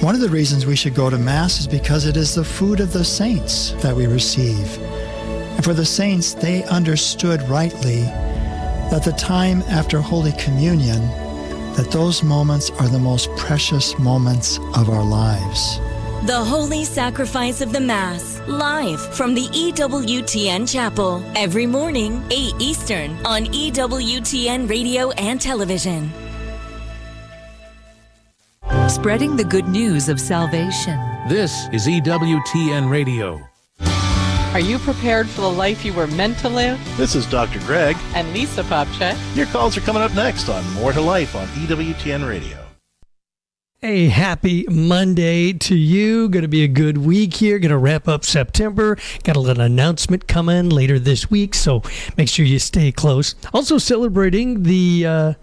One of the reasons we should go to Mass is because it is the food of the saints that we receive. And for the saints, they understood rightly that the time after Holy Communion, that those moments are the most precious moments of our lives. The Holy Sacrifice of the Mass, live from the EWTN Chapel, every morning, 8 Eastern, on EWTN Radio and Television. Spreading the good news of salvation. This is EWTN Radio. Are you prepared for the life you were meant to live? This is Dr. Greg. And Lisa Popchak. Your calls are coming up next on More to Life on EWTN Radio. Hey, happy Monday to you. Going to be a good week here. Going to wrap up September. Got a little announcement coming later this week, so make sure you stay close. Also celebrating the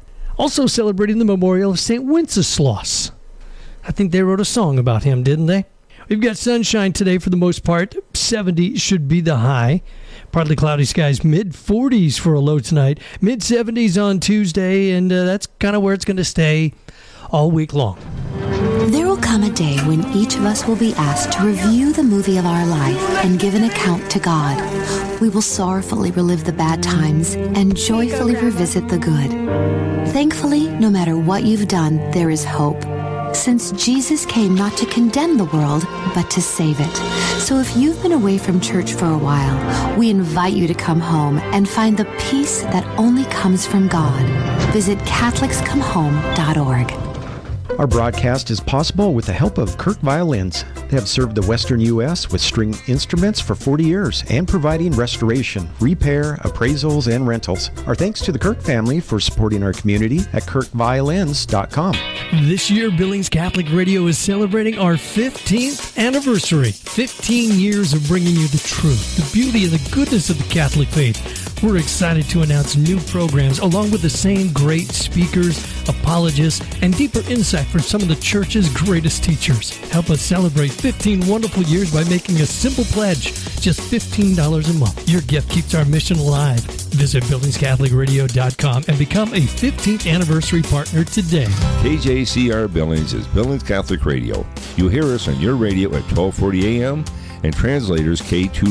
memorial of St. Wenceslaus. I think they wrote a song about him, didn't they? We've got sunshine today for the most part. 70 should be the high. Partly cloudy skies, mid-40s for a low tonight. Mid-70s on Tuesday, and that's kind of where it's going to stay all week long. There will come a day when each of us will be asked to review the movie of our life and give an account to God. We will sorrowfully relive the bad times and joyfully revisit the good. Thankfully, no matter what you've done, there is hope, since Jesus came not to condemn the world, but to save it. So if you've been away from church for a while, we invite you to come home and find the peace that only comes from God. Visit CatholicsComeHome.org. Our broadcast is possible with the help of Kirk Violins. They have served the Western U.S. with string instruments for 40 years and providing restoration, repair, appraisals, and rentals. Our thanks to the Kirk family for supporting our community at KirkViolins.com. This year, Billings Catholic Radio is celebrating our 15th anniversary. 15 years of bringing you the truth, the beauty, and the goodness of the Catholic faith. We're excited to announce new programs along with the same great speakers, apologists, and deeper insight from some of the Church's greatest teachers. Help us celebrate 15 wonderful years by making a simple pledge, just $15 a month. Your gift keeps our mission alive. Visit BillingsCatholicRadio.com and become a 15th anniversary partner today. KJCR Billings is Billings Catholic Radio. You hear us on your radio at 1240 a.m. and translators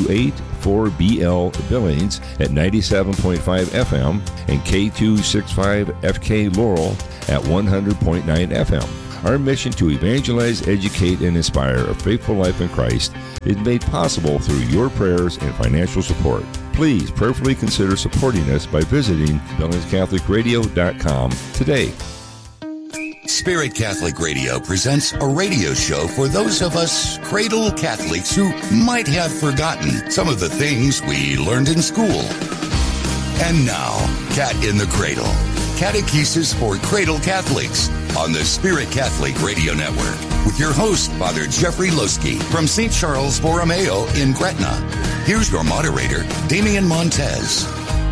K284BL Billings at 97.5 FM and K265FK Laurel at 100.9 FM. Our mission to evangelize, educate, and inspire a faithful life in Christ is made possible through your prayers and financial support. Please prayerfully consider supporting us by visiting BillingsCatholicRadio.com today. Spirit Catholic Radio presents a radio show for those of us cradle Catholics who might have forgotten some of the things we learned in school. And now, Cat in the Cradle, catechesis for cradle Catholics on the Spirit Catholic Radio Network with your host, Father Jeffrey Loski from St. Charles Borromeo in Gretna. Here's your moderator, Damian Montez.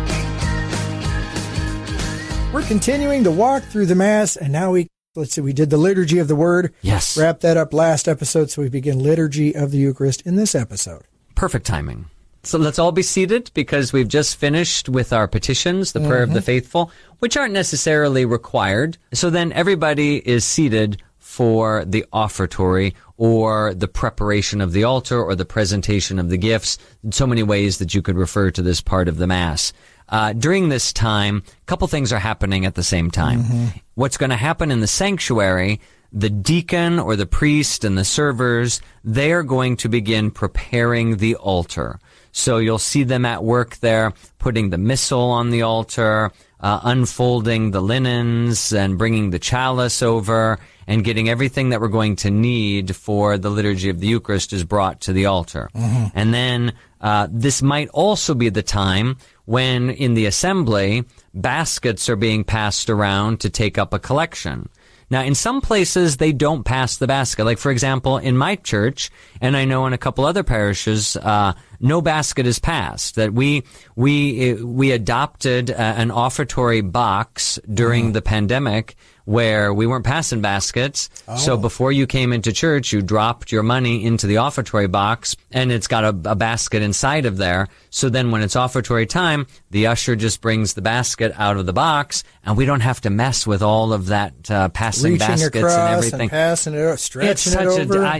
We're continuing to walk through the Mass, and now we did the Liturgy of the Word. Yes. Wrapped that up last episode, so we begin Liturgy of the Eucharist in this episode. Perfect timing. So let's all be seated because we've just finished with our petitions, the prayer of the faithful, which aren't necessarily required. So then everybody is seated for the offertory or the preparation of the altar or the presentation of the gifts. So many ways that you could refer to this part of the Mass. During this time, a couple things are happening at the same time. What's going to happen in the sanctuary, the deacon or the priest and the servers, they are going to begin preparing the altar. So you'll see them at work there, putting the missal on the altar, unfolding the linens and bringing the chalice over and getting everything that we're going to need for the Liturgy of the Eucharist is brought to the altar. And then this might also be the time when in the assembly, baskets are being passed around to take up a collection. Now, in some places, they don't pass the basket. Like, for example, in my church, and I know in a couple other parishes, no basket is passed. That we adopted an offertory box during the pandemic where we weren't passing baskets. So before you came into church, you dropped your money into the offertory box, and it's got a basket inside of there. So then when it's offertory time, the usher just brings the basket out of the box, and we don't have to mess with all of that passing reaching baskets across and everything. And passing it, stretching it's such it over.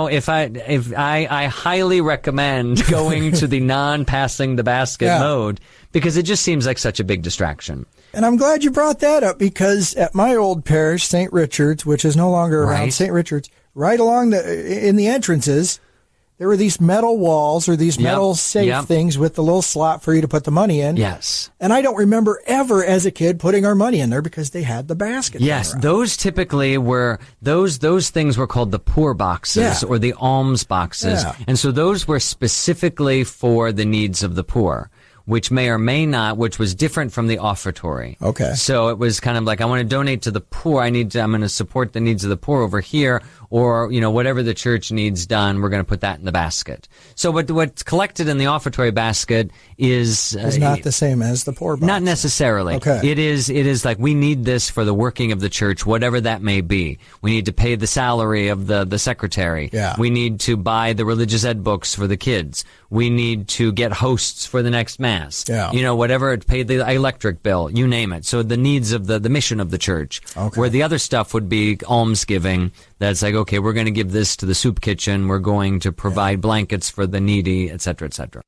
I highly recommend going to the non-passing the basket mode, because it just seems like such a big distraction. And I'm glad you brought that up, because at my old parish, St. Richard's, which is no longer around, St. Richard's, right along in the entrances, there were these metal walls or these metal safe things with the little slot for you to put the money in. Yes. And I don't remember ever as a kid putting our money in there because they had the basket. Yes, those typically were, those things were called the poor boxes or the alms boxes. Yeah. And so those were specifically for the needs of the poor, which may or may not, which was different from the offertory. Okay. So it was kind of like, I want to donate to the poor. I'm going to support the needs of the poor over here, or, whatever the church needs done, we're going to put that in the basket. So what's collected in the offertory basket is not the same as the poor box. Not necessarily. Okay. It is like, we need this for the working of the church, whatever that may be. We need to pay the salary of the secretary. Yeah. We need to buy the religious ed books for the kids. We need to get hosts for the next mass. Yeah. Whatever, pay the electric bill, you name it. So the needs of the mission of the church. Okay. Where the other stuff would be almsgiving. That's like, okay, we're going to give this to the soup kitchen. We're going to provide blankets for the needy, et cetera, et cetera.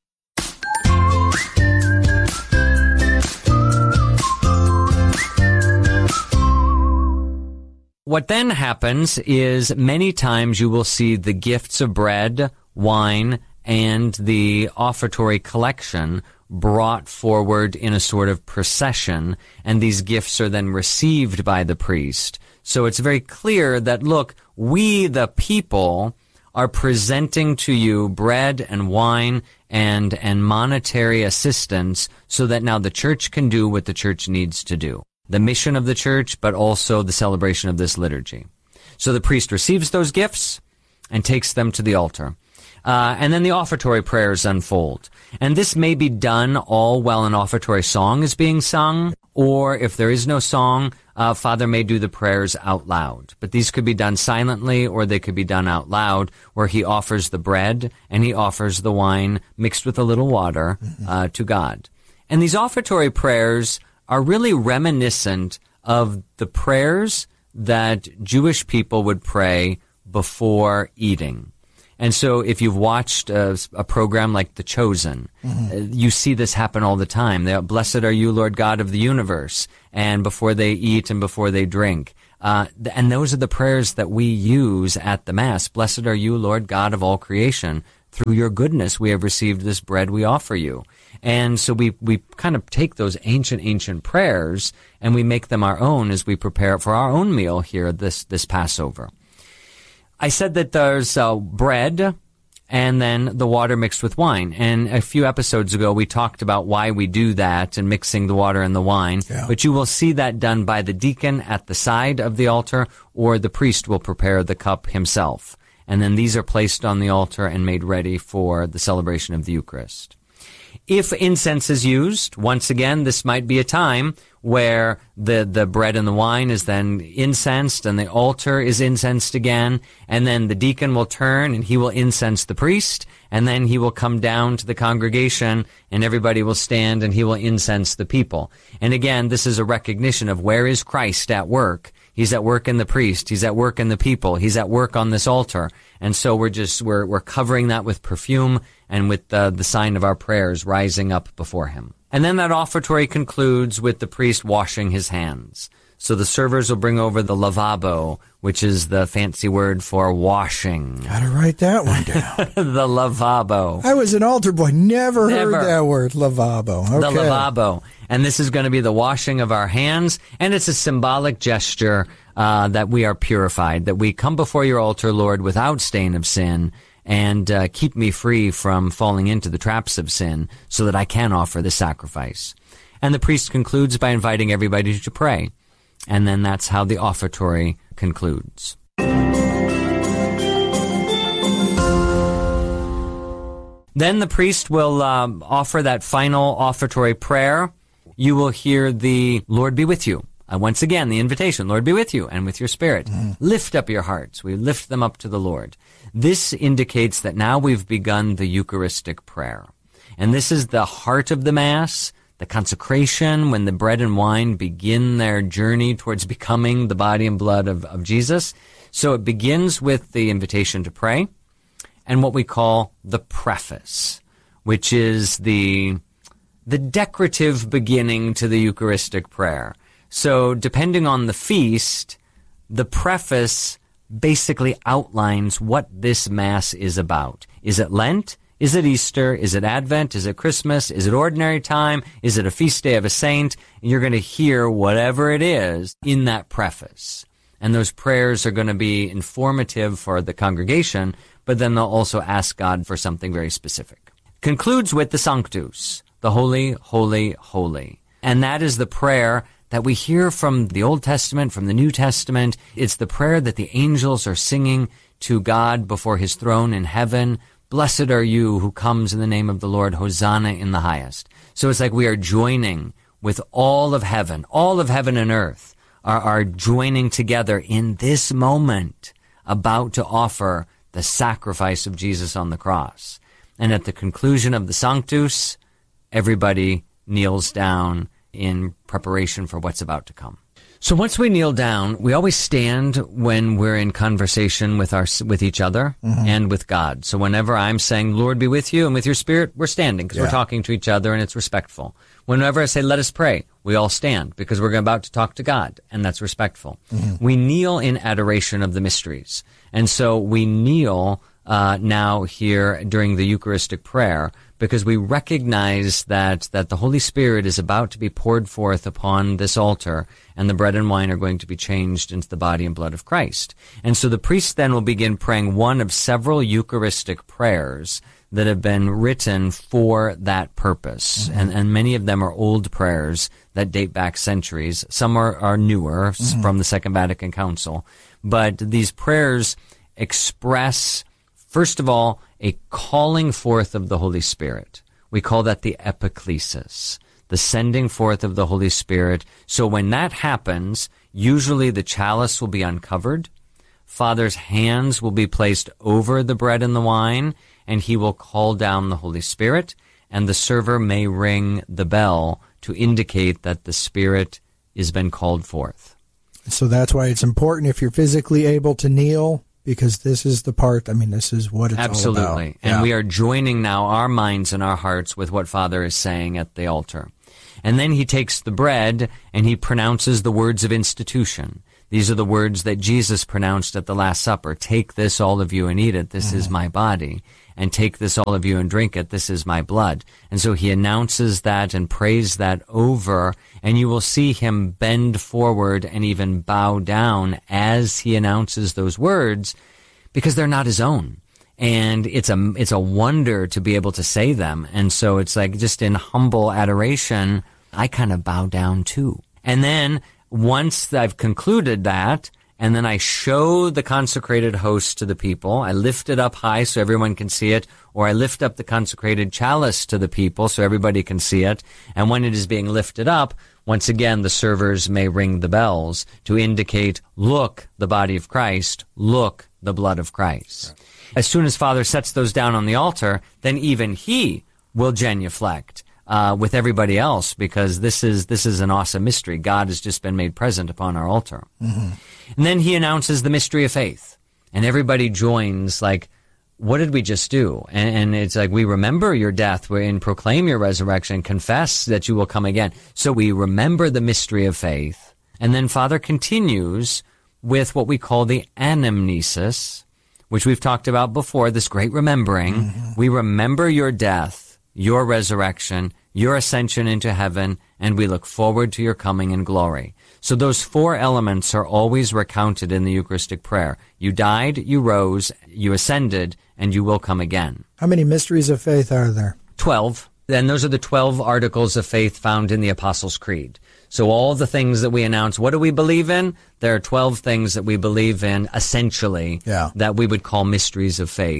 What then happens is many times you will see the gifts of bread, wine, and the offertory collection brought forward in a sort of procession, and these gifts are then received by the priest. So it's very clear that, look, we, the people, are presenting to you bread and wine and monetary assistance so that now the church can do what the church needs to do. The mission of the church, but also the celebration of this liturgy. So the priest receives those gifts and takes them to the altar. And then the offertory prayers unfold. And this may be done all while an offertory song is being sung, or if there is no song, Father may do the prayers out loud. But these could be done silently, or they could be done out loud, where he offers the bread and he offers the wine mixed with a little water to God. And these offertory prayers are really reminiscent of the prayers that Jewish people would pray before eating. And so if you've watched a program like The Chosen, you see this happen all the time. Blessed are you, Lord God of the universe, and before they eat and before they drink. And those are the prayers that we use at the Mass. Blessed are you, Lord God of all creation. Through your goodness we have received this bread we offer you. And so we kind of take those ancient prayers and we make them our own as we prepare for our own meal here this Passover. I said that there's bread and then the water mixed with wine. And a few episodes ago, we talked about why we do that and mixing the water and the wine. Yeah. But you will see that done by the deacon at the side of the altar, or the priest will prepare the cup himself. And then these are placed on the altar and made ready for the celebration of the Eucharist. If incense is used, once again, this might be a time where the bread and the wine is then incensed and the altar is incensed again, and then the deacon will turn and he will incense the priest, and then he will come down to the congregation and everybody will stand and he will incense the people. And again, this is a recognition of where is Christ at work. He's at work in the priest. He's at work in the people. He's at work on this altar. And so we're covering that with perfume and with the sign of our prayers rising up before him. And then that offertory concludes with the priest washing his hands. So the servers will bring over the lavabo, which is the fancy word for washing. Gotta write that one down. The lavabo. I was an altar boy. Never heard that word, lavabo. Okay. The lavabo. And this is going to be the washing of our hands. And it's a symbolic gesture that we are purified, that we come before your altar, Lord, without stain of sin, and keep me free from falling into the traps of sin so that I can offer the sacrifice. And the priest concludes by inviting everybody to pray. And then that's how the offertory concludes. Then the priest will offer that final offertory prayer. You will hear the Lord be with you. Once again, the invitation, Lord be with you and with your spirit. Lift up your hearts. We lift them up to the Lord. This indicates that now we've begun the Eucharistic prayer. And this is the heart of the Mass, the consecration, when the bread and wine begin their journey towards becoming the body and blood of Jesus. So it begins with the invitation to pray and what we call the preface, which is the decorative beginning to the Eucharistic prayer. So depending on the feast, the preface basically outlines what this Mass is about. Is it Lent? Is it Easter? Is it Advent? Is it Christmas? Is it ordinary time? Is it a feast day of a saint? And you're going to hear whatever it is in that preface. And those prayers are going to be informative for the congregation, but then they'll also ask God for something very specific. Concludes with the Sanctus, the Holy, Holy, Holy. And that is the prayer that we hear from the Old Testament, from the New Testament. It's the prayer that the angels are singing to God before his throne in heaven. Blessed are you who comes in the name of the Lord, Hosanna in the highest. So it's like we are joining with all of heaven and earth are joining together in this moment about to offer the sacrifice of Jesus on the cross. And at the conclusion of the Sanctus, everybody kneels down in preparation for what's about to come. So once we kneel down, we always stand when we're in conversation with each other and with God. So whenever I'm saying, Lord be with you and with your spirit, we're standing because we're talking to each other and it's respectful. Whenever I say, let us pray, we all stand because we're about to talk to God, and that's respectful. We kneel in adoration of the mysteries. And so we kneel now here during the Eucharistic prayer because we recognize that the Holy Spirit is about to be poured forth upon this altar, and the bread and wine are going to be changed into the body and blood of Christ. And so the priest then will begin praying one of several Eucharistic prayers that have been written for that purpose. And many of them are old prayers that date back centuries. Some are newer from the Second Vatican Council. But these prayers express, first of all, a calling forth of the Holy Spirit. We call that the epiclesis, the sending forth of the Holy Spirit. So when that happens, usually the chalice will be uncovered. Father's hands will be placed over the bread and the wine, and he will call down the Holy Spirit, and the server may ring the bell to indicate that the Spirit has been called forth. So that's why it's important if you're physically able to kneel, because this is the part, this is what it's all about. Absolutely. And we are joining now our minds and our hearts with what Father is saying at the altar. And then he takes the bread and he pronounces the words of institution. These are the words that Jesus pronounced at the Last Supper. Take this, all of you, and eat it. This is my body. And take this, all of you, and drink it. This is my blood. And so he announces that and prays that over, and you will see him bend forward and even bow down as he announces those words, because they're not his own. And it's a wonder to be able to say them. And so it's like just in humble adoration, I kind of bow down too. And then once I've concluded that, and then I show the consecrated host to the people, I lift it up high so everyone can see it, or I lift up the consecrated chalice to the people so everybody can see it. And when it is being lifted up, once again, the servers may ring the bells to indicate, look, the body of Christ, look, the blood of Christ. Right. As soon as Father sets those down on the altar, then even he will genuflect with everybody else, because this is an awesome mystery. God has just been made present upon our altar. And then he announces the mystery of faith, and everybody joins like, what did we just do? And it's like, we remember your death and proclaim your resurrection, confess that you will come again. So we remember the mystery of faith. And then Father continues with what we call the anamnesis, which we've talked about before, this great remembering. We remember your death, your resurrection, your ascension into heaven, and we look forward to your coming in glory. So those four elements are always recounted in the Eucharistic prayer. You died, you rose, you ascended, and you will come again. How many mysteries of faith are there? 12. And those are the 12 articles of faith found in the Apostles' Creed. So all the things that we announce, what do we believe in? There are 12 things that we believe in, essentially, that we would call mysteries of faith.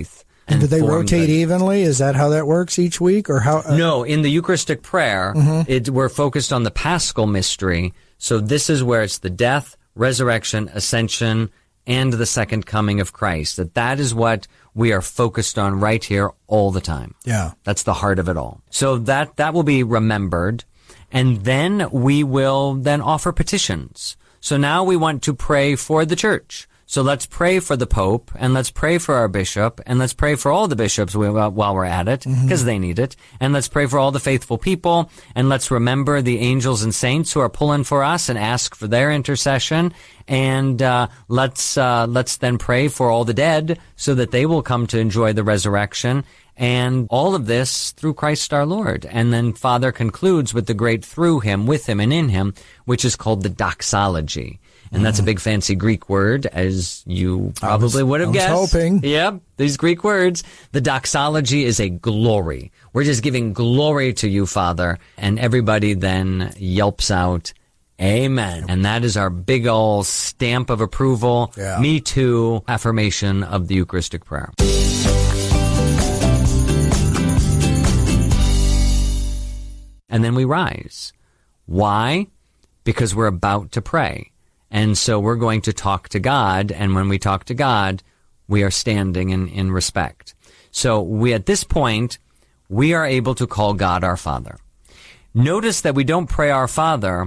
And do they rotate evenly? Is that how that works each week, or how? No, in the Eucharistic prayer, we're focused on the Paschal mystery. So this is where it's the death, resurrection, ascension, and the second coming of Christ. That is what we are focused on right here all the time. Yeah. That's the heart of it all. So that will be remembered. And then we will then offer petitions. So now we want to pray for the church. So let's pray for the Pope, and let's pray for our bishop, and let's pray for all the bishops while we're at it, because they need it. And let's pray for all the faithful people, and let's remember the angels and saints who are pulling for us and ask for their intercession. And let's then pray for all the dead so that they will come to enjoy the resurrection. And all of this through Christ our Lord. And then Father concludes with the great through him, with him, and in him, which is called the doxology. And that's a big fancy Greek word, as you probably would have guessed. I was hoping. Yep, these Greek words. The doxology is a glory. We're just giving glory to you, Father. And everybody then yelps out, Amen. And that is our big ol' stamp of approval. Yeah. Me too. Affirmation of the Eucharistic prayer. And then we rise. Why? Because we're about to pray. And so we're going to talk to God, and when we talk to God, we are standing in respect. So at this point, we are able to call God our Father. Notice that we don't pray our Father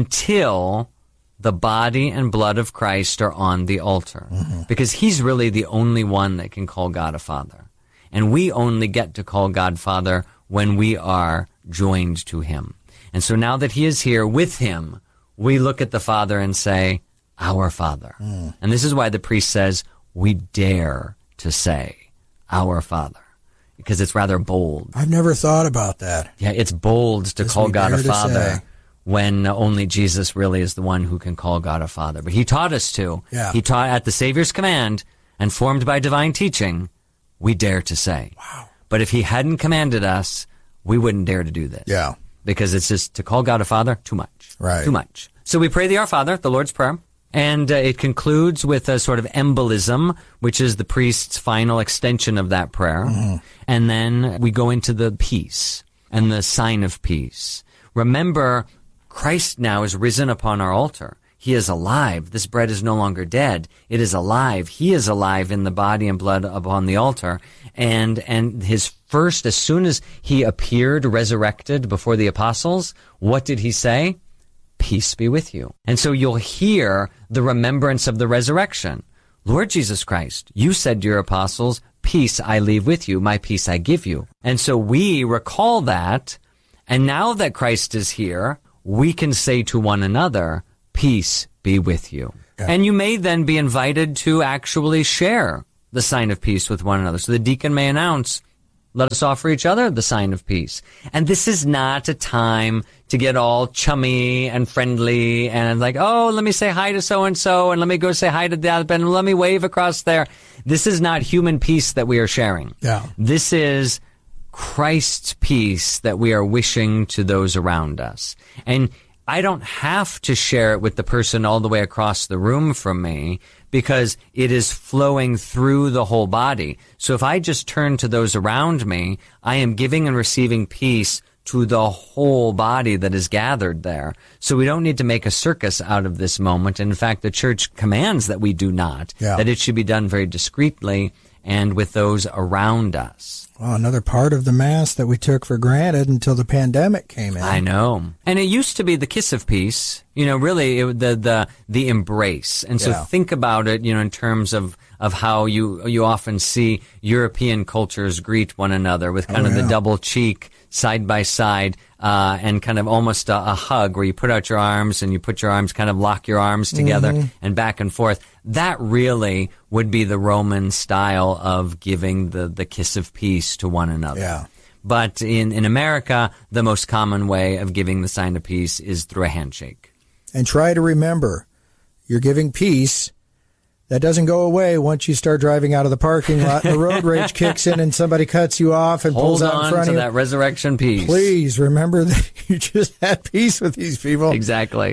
until the body and blood of Christ are on the altar, because he's really the only one that can call God a Father. And we only get to call God Father when we are joined to him. And so now that he is here with him, we look at the Father and say, Our Father. And this is why the priest says, we dare to say, Our Father, because it's rather bold. I've never thought about that. Yeah, it's bold to call God a Father when only Jesus really is the one who can call God a Father. But he taught us to. Yeah. He taught at the Savior's command and formed by divine teaching, we dare to say. Wow. But if he hadn't commanded us, we wouldn't dare to do this. Yeah. Because it's just to call God a Father, too much. Right. Too much. So we pray the Our Father, the Lord's Prayer, and it concludes with a sort of embolism, which is the priest's final extension of that prayer. And then we go into the peace and the sign of peace. Remember, Christ now is risen upon our altar. He is alive. This bread is no longer dead. It is alive. He is alive in the body and blood upon the altar. And his first, as soon as he appeared resurrected before the apostles, what did he say? Peace be with you. And so you'll hear the remembrance of the resurrection. Lord Jesus Christ, you said to your apostles, peace I leave with you, my peace I give you. And so we recall that, and now that Christ is here, we can say to one another, peace be with you. Yeah. And you may then be invited to actually share the sign of peace with one another. So the deacon may announce, let us offer each other the sign of peace. And this is not a time to get all chummy and friendly and like, oh, let me say hi to so-and-so and let me go say hi to that and let me wave across there. This is not human peace that we are sharing. Yeah. This is Christ's peace that we are wishing to those around us. And I don't have to share it with the person all the way across the room from me because it is flowing through the whole body. So if I just turn to those around me, I am giving and receiving peace to the whole body that is gathered there. So we don't need to make a circus out of this moment. In fact, the church commands that we do not, that it should be done very discreetly and with those around us. Well, another part of the Mass that we took for granted until the pandemic came in. I know. And it used to be the kiss of peace, really the embrace. And so think about it, in terms of how you often see European cultures greet one another with kind of the double cheek side by side, and kind of almost a hug where you put out your arms and you put your arms, kind of lock your arms together and back and forth. That really would be the Roman style of giving the kiss of peace to one another. Yeah. But in America, the most common way of giving the sign of peace is through a handshake. And try to remember, you're giving peace. That doesn't go away once you start driving out of the parking lot and the road rage kicks in and somebody cuts you off and pulls out in front of you. Hold on to that resurrection peace. Please remember that you just had peace with these people. Exactly.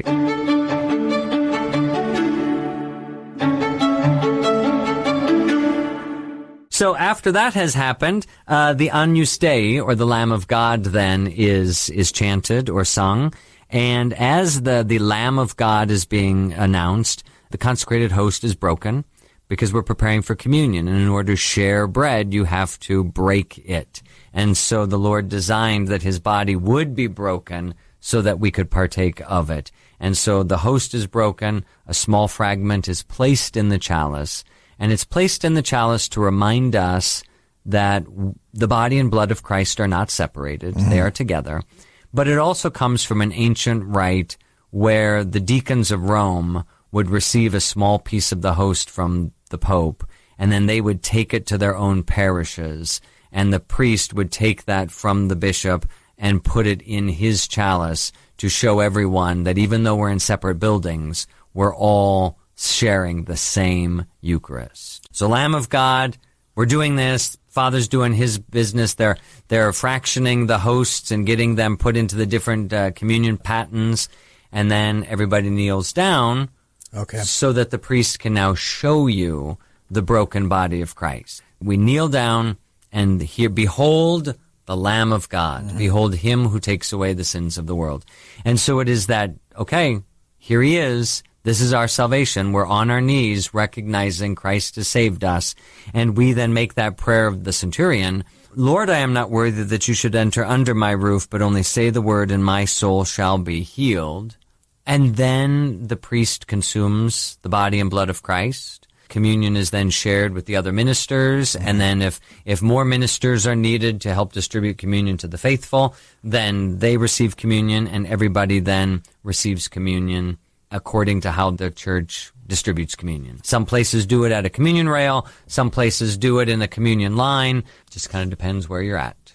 So after that has happened, the Agnus Dei, or the Lamb of God, then is chanted or sung. And as the Lamb of God is being announced, the consecrated host is broken because we're preparing for communion. And in order to share bread, you have to break it. And so the Lord designed that his body would be broken so that we could partake of it. And so the host is broken, a small fragment is placed in the chalice, and it's placed in the chalice to remind us that the body and blood of Christ are not separated. They are together. But it also comes from an ancient rite where the deacons of Rome would receive a small piece of the host from the Pope, and then they would take it to their own parishes, and the priest would take that from the bishop and put it in his chalice to show everyone that even though we're in separate buildings, we're all sharing the same Eucharist. So Lamb of God, we're doing this. Father's doing his business. They're fractioning the hosts and getting them put into the different communion patens, and then everybody kneels down so that the priest can now show you the broken body of Christ. We kneel down, and here, behold the Lamb of God. Behold him who takes away the sins of the world. And so it is that, okay, here he is. This is our salvation. We're on our knees recognizing Christ has saved us. And we then make that prayer of the centurion, Lord, I am not worthy that you should enter under my roof, but only say the word and my soul shall be healed. And then the priest consumes the body and blood of Christ. Communion is then shared with the other ministers, and then if more ministers are needed to help distribute communion to the faithful, then they receive communion, and everybody then receives communion according to how the church distributes communion. Some places do it at a communion rail, some places do it in a communion line. Just kind of depends where you're at.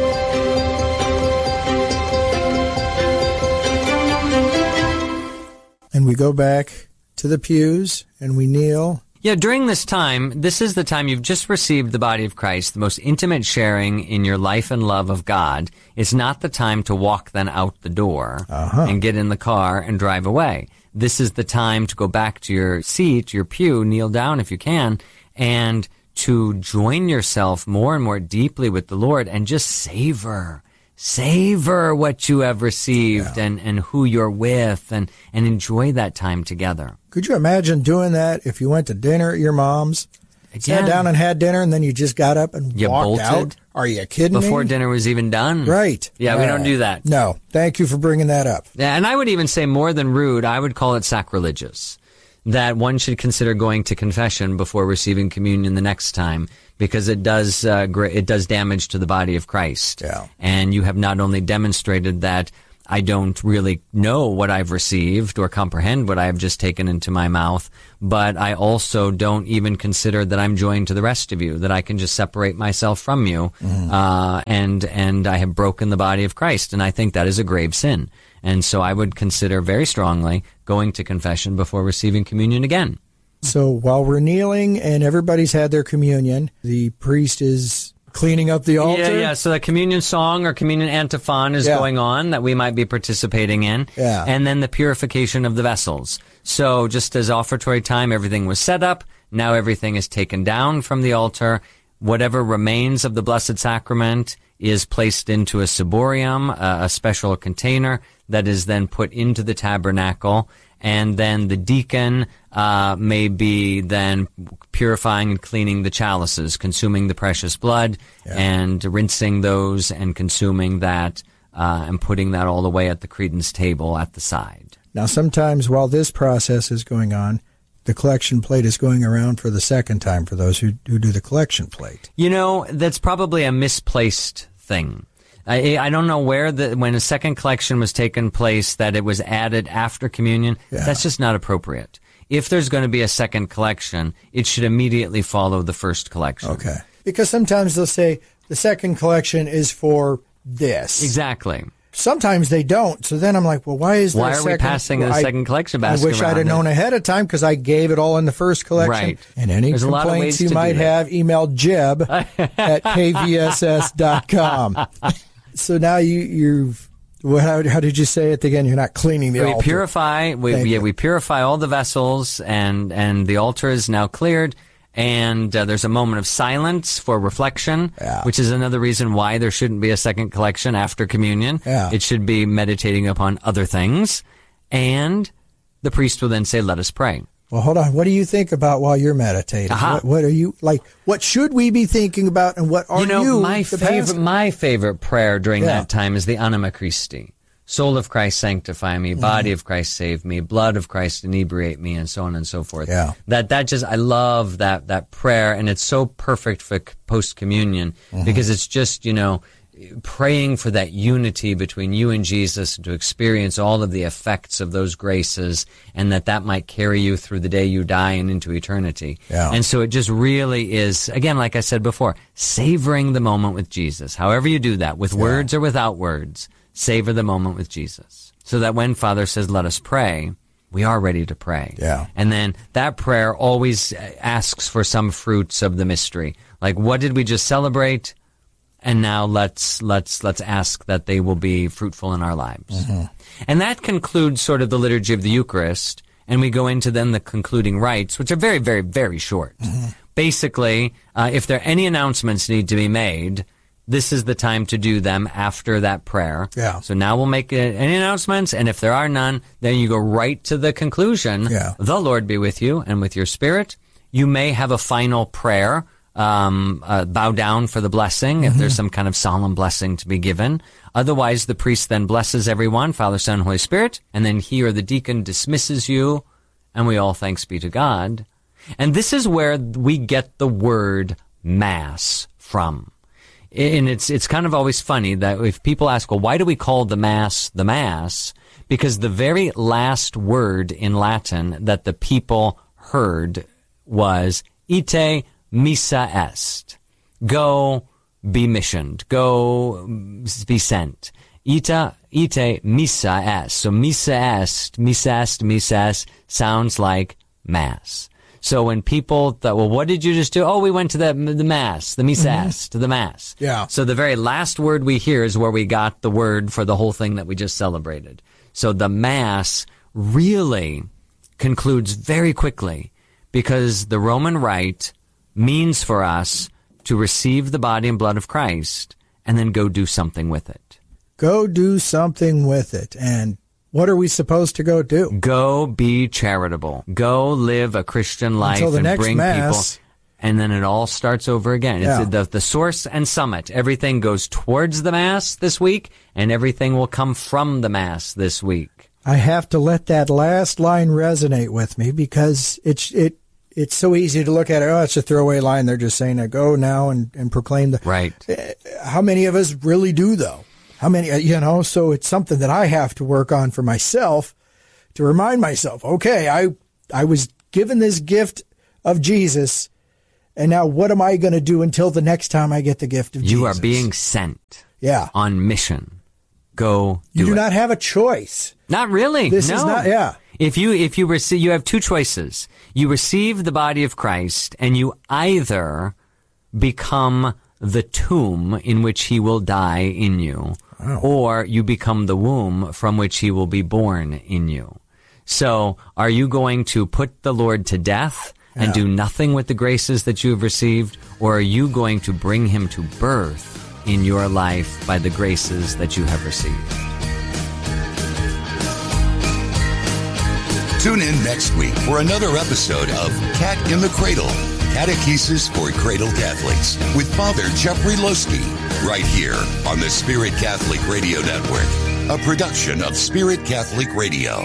And we go back to the pews and we kneel. Yeah, during this time, this is the time you've just received the body of Christ, the most intimate sharing in your life and love of God. It's not the time to walk then out the door and get in the car and drive away. This is the time to go back to your seat, your pew, kneel down if you can, and to join yourself more and more deeply with the Lord and just savor what you have received and who you're with and enjoy that time together. Could you imagine doing that if you went to dinner at your mom's, sat down and had dinner, and then you just got up and walked out? Are you kidding me? Before dinner was even done. Right. Yeah, we don't do that. No. Thank you for bringing that up. Yeah, and I would even say more than rude, I would call it sacrilegious, that one should consider going to confession before receiving communion the next time, because it does damage to the body of Christ. Yeah. And you have not only demonstrated that I don't really know what I've received or comprehend what I have just taken into my mouth, but I also don't even consider that I'm joined to the rest of you, that I can just separate myself from you, and I have broken the body of Christ, and I think that is a grave sin. And so I would consider very strongly going to confession before receiving communion again. So while we're kneeling and everybody's had their communion, the priest is cleaning up the altar? Yeah. So the communion song or communion antiphon is going on that we might be participating in. Yeah. And then the purification of the vessels. So just as offertory time, everything was set up. Now everything is taken down from the altar. Whatever remains of the Blessed Sacrament is placed into a ciborium, a special container that is then put into the tabernacle. And then the deacon may be then purifying and cleaning the chalices, consuming the precious blood and rinsing those and consuming that and putting that all the way at the credence table at the side. Now, sometimes while this process is going on, the collection plate is going around for the second time for those who do the collection plate. You know, that's probably a misplaced thing. I don't know where when a second collection was taking place that it was added after communion. Yeah. That's just not appropriate. If there's going to be a second collection, it should immediately follow the first collection. Okay. Because sometimes they'll say the second collection is for this. Exactly. Sometimes they don't. So then I'm like, well, why is there Why are we passing the second collection basket? I wish I'd have known ahead of time because I gave it all in the first collection. Right. And any There's complaints you might have, email Jeb at kvss.com. So now how did you say it again? You're not cleaning the altar. We purify all the vessels, and the altar is now cleared. And there's a moment of silence for reflection, which is another reason why there shouldn't be a second collection after communion. It should be meditating upon other things. And the priest will then say, let us pray. Well, hold on. What do you think about while you're meditating? What are you like? What should we be thinking about, and what are my favorite prayer during that time is the Anima Christi. Soul of Christ, sanctify me. Body of Christ, save me. Blood of Christ, inebriate me, and so on and so forth. I love that prayer, and it's so perfect for post-communion because it's just, praying for that unity between you and Jesus, and to experience all of the effects of those graces, and that might carry you through the day you die and into eternity. And so it just really is, again, like I said before, savoring the moment with Jesus. However you do that, with words or without words, savor the moment with Jesus. So that when Father says, let us pray, we are ready to pray. And then that prayer always asks for some fruits of the mystery. Like, what did we just celebrate? And now let's ask that they will be fruitful in our lives. And that concludes sort of the liturgy of the Eucharist. And we go into then the concluding rites, which are very, very, very short. Basically, if there are any announcements need to be made, this is the time to do them after that prayer. So now we'll make any announcements, and if there are none, then you go right to the conclusion. The Lord be with you and with your spirit. You may have a final prayer, bow down for the blessing, if there's some kind of solemn blessing to be given. Otherwise, the priest then blesses everyone, Father, Son, Holy Spirit, and then he or the deacon dismisses you, and we all thanks be to God. And this is where we get the word Mass from. And it's kind of always funny that if people ask, well, why do we call the Mass? Because the very last word in Latin that the people heard was ite missa est. Go be missioned. Go be sent. Ite missa est. So missa est sounds like Mass. So when people thought, well, what did you just do? Oh, we went to the Mass, the Missa est, to the Mass. So the very last word we hear is where we got the word for the whole thing that we just celebrated. So the Mass really concludes very quickly because the Roman Rite means for us to receive the body and blood of Christ and then go do something with it. Go do something with it. And what are we supposed to go do? Go be charitable. Go live a Christian life until the and next bring Mass. people. And then it all starts over again. It's the source and summit. Everything goes towards the Mass this week, and everything will come from the Mass this week. I have to let that last line resonate with me because it's so easy to look at it. Oh, it's a throwaway line. They're just saying, go now and proclaim the... Right. How many of us really do, though? How many, so it's something that I have to work on for myself to remind myself, okay, I was given this gift of Jesus, and now what am I going to do until the next time I get the gift of Jesus? You are being sent on mission. Go do You do it. not have a choice. Not really. This no. is not, If you receive, you have two choices. You receive the body of Christ, and you either become the tomb in which he will die in you, or you become the womb from which he will be born in you. So are you going to put the Lord to death and do nothing with the graces that you have received, or are you going to bring him to birth in your life by the graces that you have received? Tune in next week for another episode of Cat in the Cradle, Catechesis for Cradle Catholics with Father Jeffrey Loski, right here on the Spirit Catholic Radio Network, a production of Spirit Catholic Radio.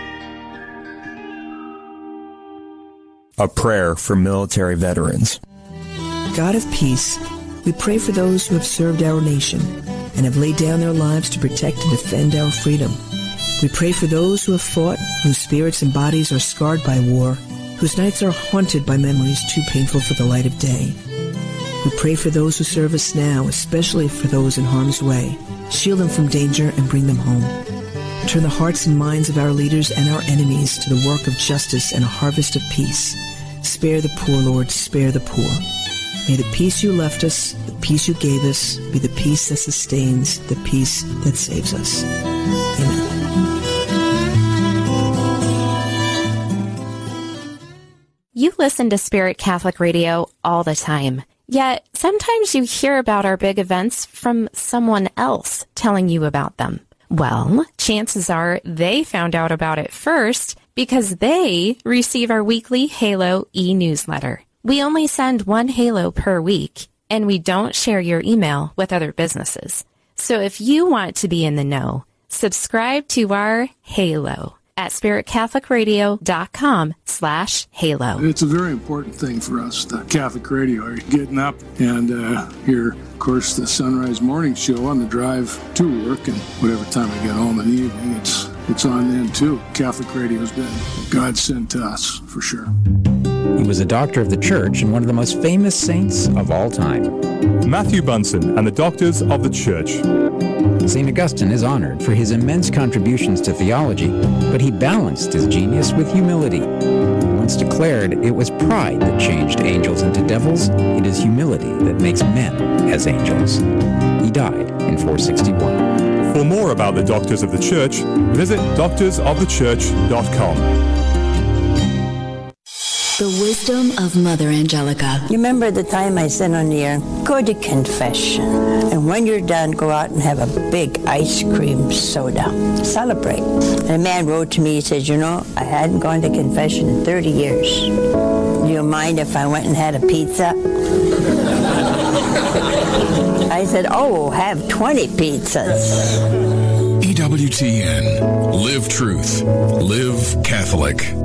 A prayer for military veterans. God of peace, we pray for those who have served our nation and have laid down their lives to protect and defend our freedom. We pray for those who have fought, whose spirits and bodies are scarred by war, whose nights are haunted by memories too painful for the light of day. We pray for those who serve us now, especially for those in harm's way. Shield them from danger and bring them home. Turn the hearts and minds of our leaders and our enemies to the work of justice and a harvest of peace. Spare the poor, Lord, spare the poor. May the peace you left us, the peace you gave us, be the peace that sustains, the peace that saves us. Amen. You listen to Spirit Catholic Radio all the time. Yet, sometimes you hear about our big events from someone else telling you about them. Well, chances are they found out about it first because they receive our weekly Halo e-newsletter. We only send one Halo per week, and we don't share your email with other businesses. So if you want to be in the know, subscribe to our Halo at spiritcatholicradio.com/Halo. It's a very important thing for us, the Catholic Radio. Getting up and hear, of course, the Sunrise Morning Show on the drive to work, and whatever time I get home in the evening, it's on then too. Catholic Radio's been God sent to us, for sure. He was a doctor of the church and one of the most famous saints of all time. Matthew Bunson and the Doctors of the Church. St. Augustine is honored for his immense contributions to theology, but he balanced his genius with humility. He once declared it was pride that changed angels into devils. It is humility that makes men as angels. He died in 461. For more about the Doctors of the Church, visit doctorsofthechurch.com. The wisdom of Mother Angelica. You remember the time I said on the air, go to confession. And when you're done, go out and have a big ice cream soda. Celebrate. And a man wrote to me, he said, you know, I hadn't gone to confession in 30 years. Do you mind if I went and had a pizza? I said, oh, have 20 pizzas. EWTN. Live truth. Live Catholic.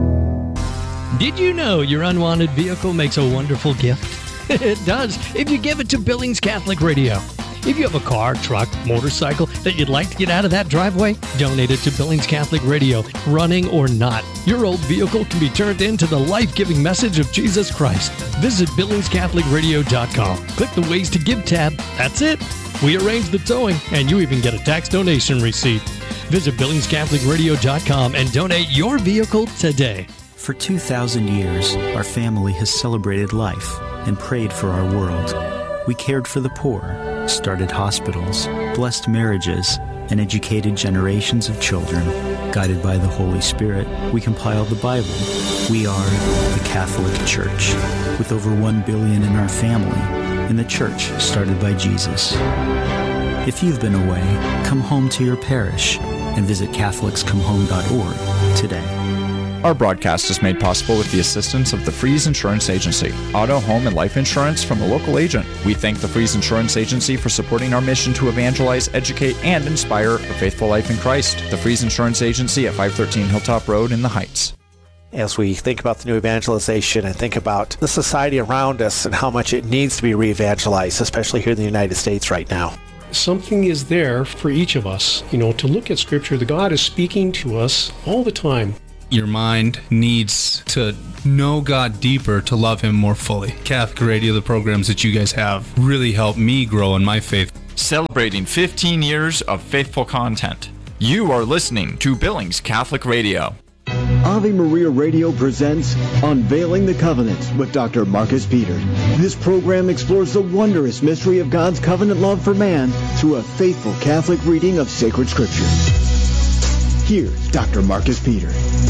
Did you know your unwanted vehicle makes a wonderful gift? It does, if you give it to Billings Catholic Radio. If you have a car, truck, motorcycle that you'd like to get out of that driveway, donate it to Billings Catholic Radio, running or not. Your old vehicle can be turned into the life-giving message of Jesus Christ. Visit BillingsCatholicRadio.com. Click the Ways to Give tab. That's it. We arrange the towing, and you even get a tax donation receipt. Visit BillingsCatholicRadio.com and donate your vehicle today. For 2,000 years, our family has celebrated life and prayed for our world. We cared for the poor, started hospitals, blessed marriages, and educated generations of children. Guided by the Holy Spirit, we compiled the Bible. We are the Catholic Church, with over 1 billion in our family, and the church started by Jesus. If you've been away, come home to your parish and visit CatholicsComeHome.org today. Our broadcast is made possible with the assistance of the Freeze Insurance Agency, auto, home, and life insurance from a local agent. We thank the Freeze Insurance Agency for supporting our mission to evangelize, educate, and inspire a faithful life in Christ. The Freeze Insurance Agency at 513 Hilltop Road in the Heights. As we think about the new evangelization and think about the society around us and how much it needs to be re-evangelized, especially here in the United States right now. Something is there for each of us, to look at Scripture. The God is speaking to us all the time. Your mind needs to know God deeper to love Him more fully. Catholic Radio, the programs that you guys have, really helped me grow in my faith. Celebrating 15 years of faithful content. You are listening to Billings Catholic Radio. Ave Maria Radio presents Unveiling the Covenant with Dr. Marcus Peter. This program explores the wondrous mystery of God's covenant love for man through a faithful Catholic reading of sacred Scripture. Here's Dr. Marcus Peter.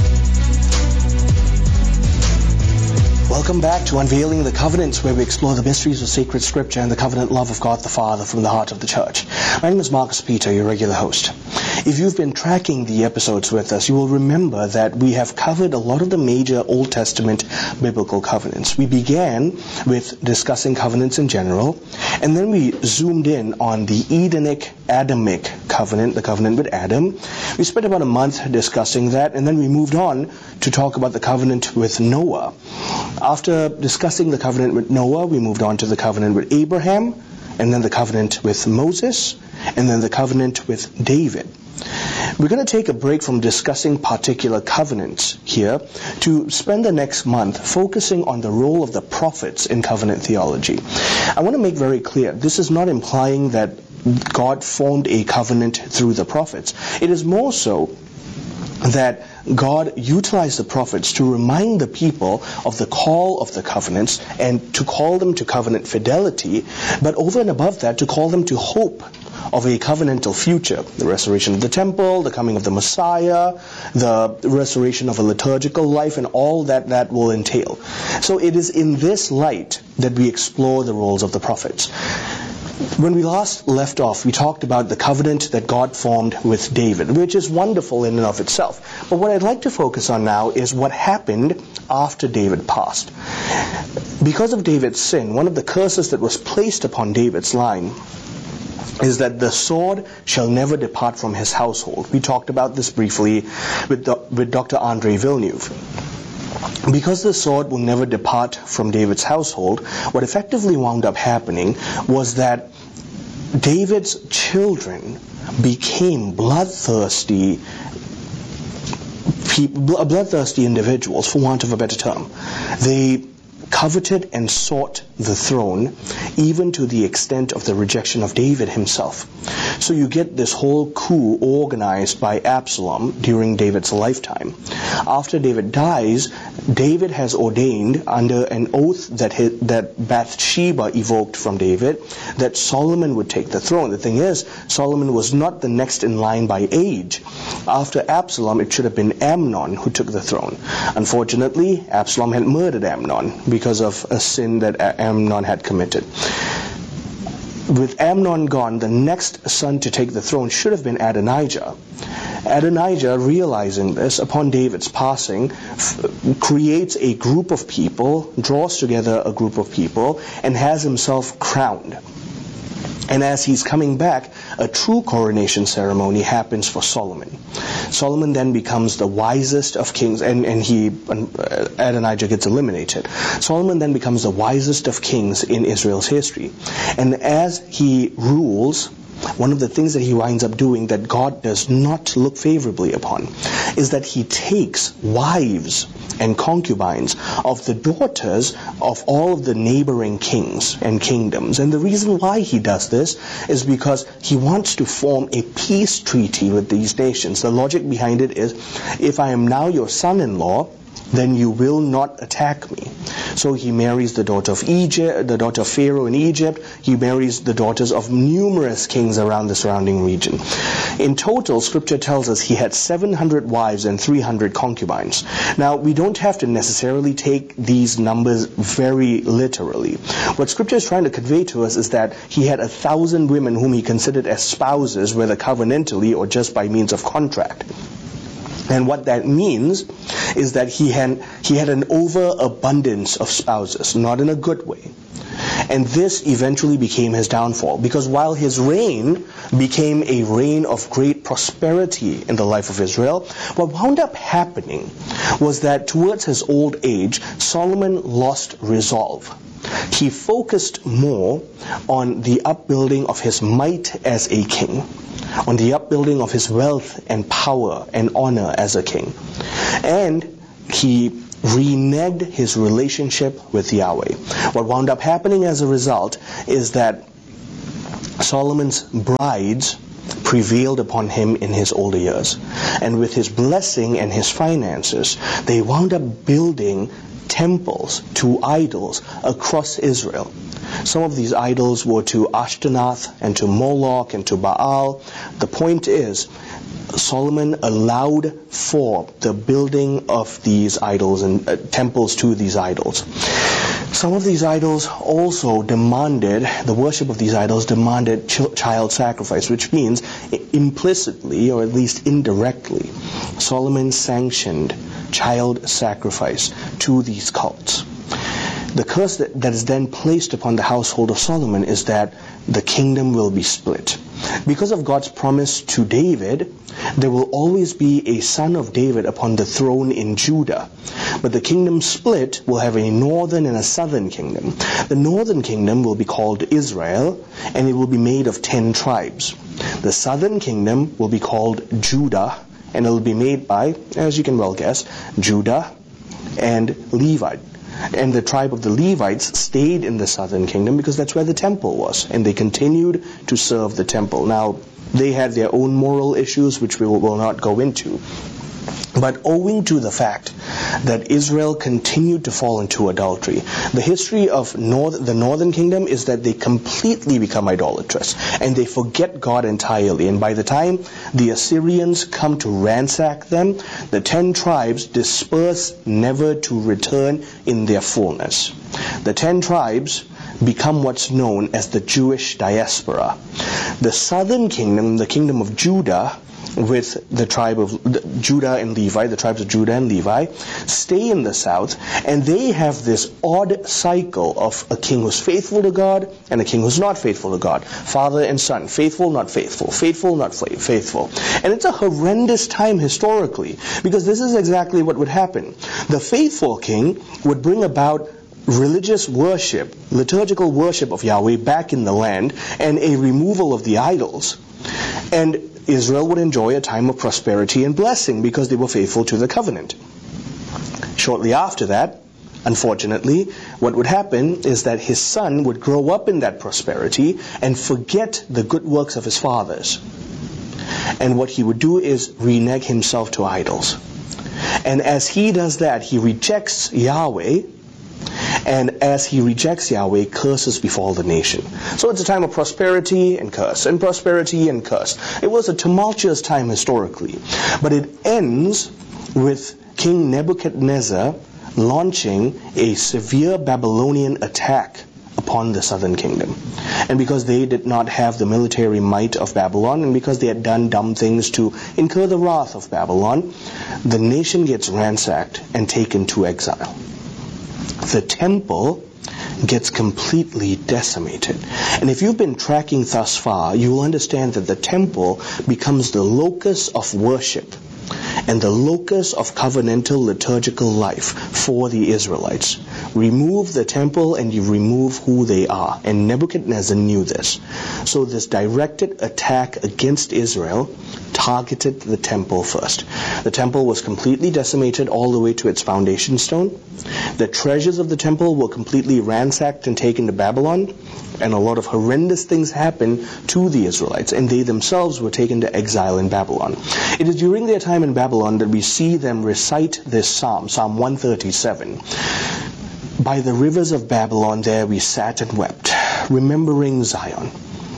Welcome back to Unveiling the Covenant, where we explore the mysteries of sacred Scripture and the covenant love of God the Father from the heart of the Church. My name is Marcus Peter, your regular host. If you've been tracking the episodes with us, you will remember that we have covered a lot of the major Old Testament biblical covenants. We began with discussing covenants in general, and then we zoomed in on the Edenic Adamic covenant, the covenant with Adam. We spent about a month discussing that, and then we moved on to talk about the covenant with Noah. After discussing the covenant with Noah, we moved on to the covenant with Abraham, and then the covenant with Moses, and then the covenant with David. We're going to take a break from discussing particular covenants here to spend the next month focusing on the role of the prophets in covenant theology. I want to make very clear, this is not implying that God formed a covenant through the prophets. It is more so that God utilized the prophets to remind the people of the call of the covenants and to call them to covenant fidelity, but over and above that, to call them to hope of a covenantal future, the restoration of the temple, the coming of the Messiah, the restoration of a liturgical life, and all that that will entail. So it is in this light that we explore the roles of the prophets. When we last left off, we talked about the covenant that God formed with David, which is wonderful in and of itself. But what I'd like to focus on now is what happened after David passed. Because of David's sin, one of the curses that was placed upon David's line is that the sword shall never depart from his household. We talked about this briefly with Dr. Andre Villeneuve. Because the sword will never depart from David's household, what effectively wound up happening was that David's children became bloodthirsty individuals, for want of a better term. They coveted and sought the throne, even to the extent of the rejection of David himself. So you get this whole coup organized by Absalom during David's lifetime. After David dies, David has ordained under an oath that Bathsheba evoked from David that Solomon would take the throne. The thing is, Solomon was not the next in line by age. After Absalom, it should have been Amnon who took the throne. Unfortunately, Absalom had murdered Amnon because of a sin that Amnon had committed. With Amnon gone, the next son to take the throne should have been Adonijah. Adonijah, realizing this, upon David's passing, creates a group of people, draws together a group of people, and has himself crowned. And as he's coming back, a true coronation ceremony happens for Solomon. Solomon then becomes the wisest of kings, and Adonijah gets eliminated. Solomon then becomes the wisest of kings in Israel's history. And as he rules, one of the things that he winds up doing that God does not look favorably upon is that he takes wives and concubines of the daughters of all of the neighboring kings and kingdoms. And the reason why he does this is because he wants to form a peace treaty with these nations. The logic behind it is, if I am now your son-in-law, then you will not attack me. So he marries the daughter of Egypt, the daughter of Pharaoh in Egypt. He marries the daughters of numerous kings around the surrounding region. In total, Scripture tells us he had 700 wives and 300 concubines. Now, we don't have to necessarily take these numbers very literally. What Scripture is trying to convey to us is that he had 1,000 women whom he considered as spouses, whether covenantally or just by means of contract. And what that means is that he had an overabundance of spouses, not in a good way. And this eventually became his downfall, because while his reign became a reign of great prosperity in the life of Israel, what wound up happening was that towards his old age, Solomon lost resolve. He focused more on the upbuilding of his might as a king, on the upbuilding of his wealth and power and honor as a king. And he reneged his relationship with Yahweh. What wound up happening as a result is that Solomon's brides prevailed upon him in his older years. And with his blessing and his finances, they wound up building temples to idols across Israel. Some of these idols were to Ashtaroth and to Moloch and to Baal. The point is, Solomon allowed for the building of these idols and temples to these idols. Some of these idols also demanded, the worship of these idols demanded child sacrifice, which means implicitly, or at least indirectly, Solomon sanctioned child sacrifice to these cults. The curse that is then placed upon the household of Solomon is that the kingdom will be split. Because of God's promise to David, there will always be a son of David upon the throne in Judah. But the kingdom split will have a northern and a southern kingdom. The northern kingdom will be called Israel, and it will be made of 10 tribes. The southern kingdom will be called Judah, and it will be made by, as you can well guess, Judah and Levi. And the tribe of the Levites stayed in the southern kingdom because that's where the temple was, and they continued to serve the temple. Now, They had their own moral issues, which we will not go into. But owing to the fact that Israel continued to fall into adultery, the history of the northern kingdom is that they completely become idolatrous and they forget God entirely. And by the time the Assyrians come to ransack them, the 10 tribes disperse, never to return in their fullness. The 10 tribes become what's known as the Jewish diaspora. The southern kingdom, the kingdom of Judah, with the tribe of Judah and Levi, the tribes of Judah and Levi, stay in the south, and they have this odd cycle of a king who's faithful to God and a king who's not faithful to God. Father and son, faithful, not faithful, faithful, not faithful. And it's a horrendous time historically, because this is exactly what would happen. The faithful king would bring about religious worship, liturgical worship of Yahweh back in the land, and a removal of the idols. And Israel would enjoy a time of prosperity and blessing because they were faithful to the covenant. Shortly after that, unfortunately, what would happen is that his son would grow up in that prosperity and forget the good works of his fathers. And what he would do is renege himself to idols. And as he does that, he rejects Yahweh. And as he rejects Yahweh, curses befall the nation. So it's a time of prosperity and curse, and prosperity and curse. It was a tumultuous time historically. But it ends with King Nebuchadnezzar launching a severe Babylonian attack upon the southern kingdom. And because they did not have the military might of Babylon, and because they had done dumb things to incur the wrath of Babylon, the nation gets ransacked and taken to exile. The temple gets completely decimated. And if you've been tracking thus far, you will understand that the temple becomes the locus of worship and the locus of covenantal liturgical life for the Israelites. Remove the temple and you remove who they are. And Nebuchadnezzar knew this. So this directed attack against Israel targeted the temple first. The temple was completely decimated all the way to its foundation stone. The treasures of the temple were completely ransacked and taken to Babylon, and a lot of horrendous things happened to the Israelites, and they themselves were taken to exile in Babylon. It is during their time in Babylon that we see them recite this psalm, Psalm 137. By the rivers of Babylon there we sat and wept, remembering Zion.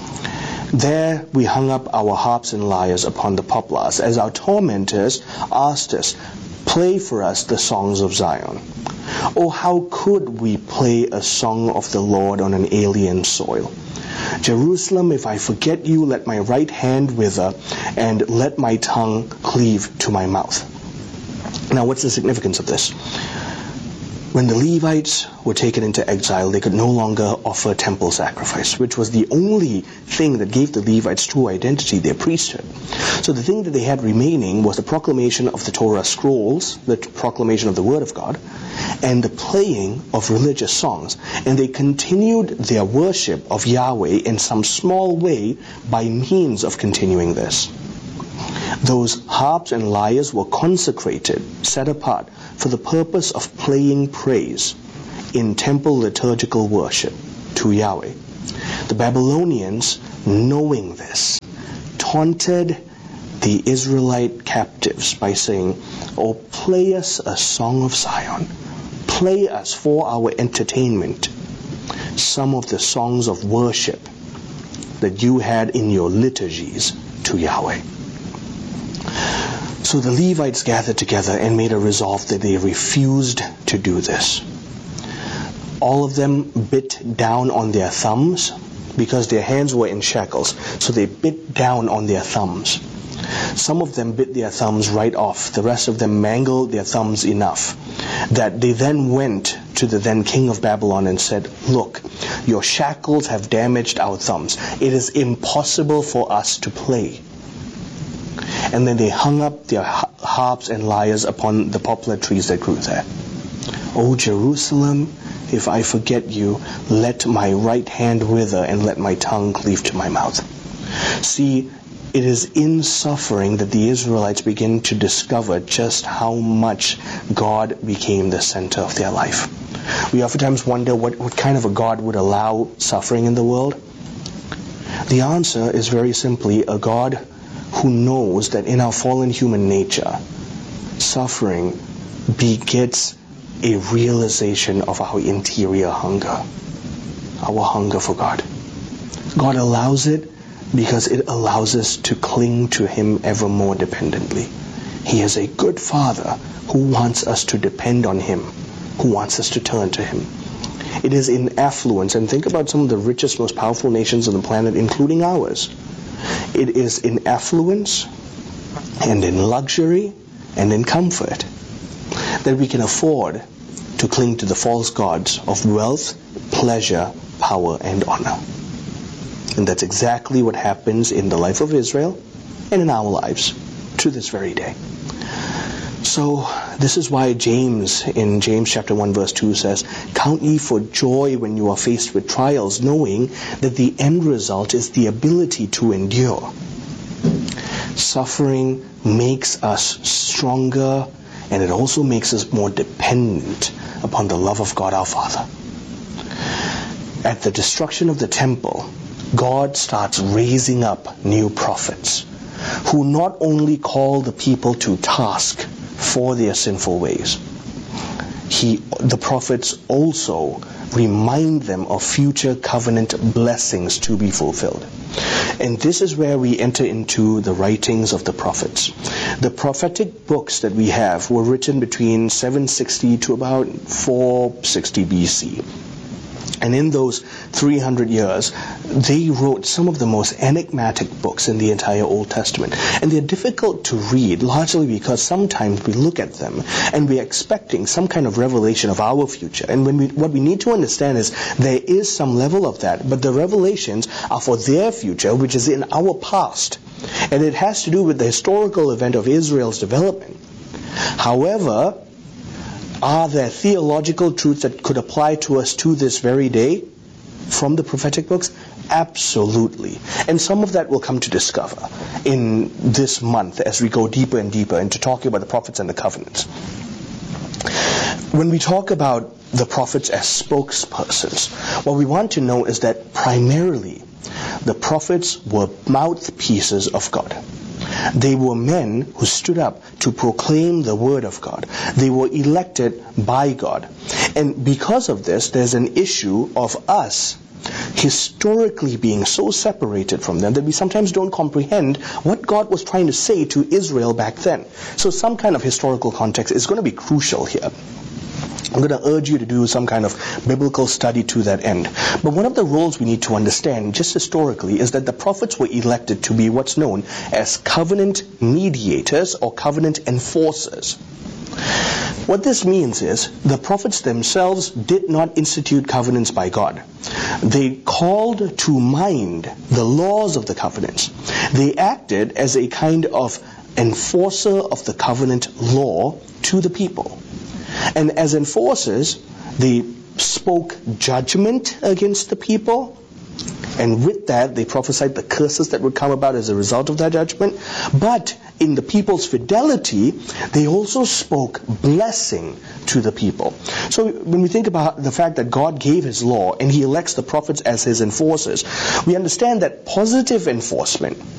There we hung up our harps and lyres upon the poplars, as our tormentors asked us, play for us the songs of Zion. Oh, how could we play a song of the Lord on an alien soil? Jerusalem, if I forget you, let my right hand wither, and let my tongue cleave to my mouth. Now, what's the significance of this? When the Levites were taken into exile, they could no longer offer temple sacrifice, which was the only thing that gave the Levites true identity, their priesthood. So the thing that they had remaining was the proclamation of the Torah scrolls, the proclamation of the Word of God, and the playing of religious songs. And they continued their worship of Yahweh in some small way by means of continuing this. Those harps and lyres were consecrated, set apart, for the purpose of playing praise in temple liturgical worship to Yahweh. The Babylonians, knowing this, taunted the Israelite captives by saying, oh, play us a song of Zion. Play us for our entertainment some of the songs of worship that you had in your liturgies to Yahweh. So the Levites gathered together and made a resolve that they refused to do this. All of them bit down on their thumbs because their hands were in shackles. So they bit down on their thumbs. Some of them bit their thumbs right off. The rest of them mangled their thumbs enough that they then went to the then king of Babylon and said, look, your shackles have damaged our thumbs. It is impossible for us to play. And then they hung up their harps and lyres upon the poplar trees that grew there. O Jerusalem, if I forget you, let my right hand wither and let my tongue cleave to my mouth. See, it is in suffering that the Israelites begin to discover just how much God became the center of their life. We oftentimes wonder what kind of a God would allow suffering in the world. The answer is very simply a God who knows that in our fallen human nature, suffering begets a realization of our interior hunger, our hunger for God. God allows it because it allows us to cling to Him ever more dependently. He is a good Father who wants us to depend on Him, who wants us to turn to Him. It is in affluence, and think about some of the richest, most powerful nations on the planet, including ours. It is in affluence and in luxury and in comfort that we can afford to cling to the false gods of wealth, pleasure, power, and honor. And that's exactly what happens in the life of Israel and in our lives to this very day. So this is why James, in James chapter 1 verse 2 says, "Count ye for joy when you are faced with trials, knowing that the end result is the ability to endure." Suffering makes us stronger, and it also makes us more dependent upon the love of God our Father. At the destruction of the temple, God starts raising up new prophets who not only call the people to task for their sinful ways, the prophets also remind them of future covenant blessings to be fulfilled. And this is where we enter into the writings of the prophets. The prophetic books that we have were written between 760 to about 460 BC. And in those 300 years, they wrote some of the most enigmatic books in the entire Old Testament. And they're difficult to read, largely because sometimes we look at them and we're expecting some kind of revelation of our future. And what we need to understand is there is some level of that, but the revelations are for their future, which is in our past. And it has to do with the historical event of Israel's development. However, are there theological truths that could apply to us to this very day from the prophetic books? Absolutely. And some of that we'll come to discover in this month as we go deeper and deeper into talking about the prophets and the covenants. When we talk about the prophets as spokespersons, what we want to know is that primarily the prophets were mouthpieces of God. They were men who stood up to proclaim the word of God. They were elected by God. And because of this, there's an issue of us historically being so separated from them that we sometimes don't comprehend what God was trying to say to Israel back then. So some kind of historical context is going to be crucial here. I'm going to urge you to do some kind of biblical study to that end. But one of the roles we need to understand, just historically, is that the prophets were elected to be what's known as covenant mediators or covenant enforcers. What this means is the prophets themselves did not institute covenants by God. They called to mind the laws of the covenants. They acted as a kind of enforcer of the covenant law to the people. And as enforcers, they spoke judgment against the people, and with that, they prophesied the curses that would come about as a result of that judgment. But in the people's fidelity, they also spoke blessing to the people. So when we think about the fact that God gave His law and He elects the prophets as His enforcers, we understand that positive enforcement